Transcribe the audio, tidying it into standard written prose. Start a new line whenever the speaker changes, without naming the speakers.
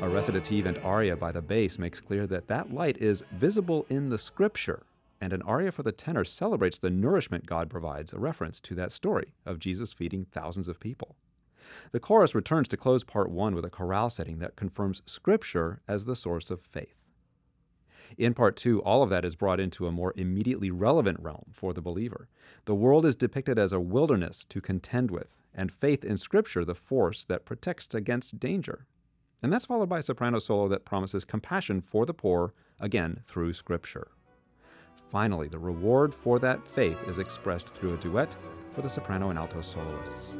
A recitative and aria by the bass makes clear that that light is visible in the scripture, and an aria for the tenor celebrates the nourishment God provides, a reference to that story of Jesus feeding thousands of people. The chorus returns to close part 1 with a chorale setting that confirms scripture as the source of faith. In part 2, all of that is brought into a more immediately relevant realm for the believer. The world is depicted as a wilderness to contend with, and faith in scripture the force that protects against danger. And that's followed by a soprano solo that promises compassion for the poor, again through scripture. Finally, the reward for that faith is expressed through a duet for the soprano and alto soloists.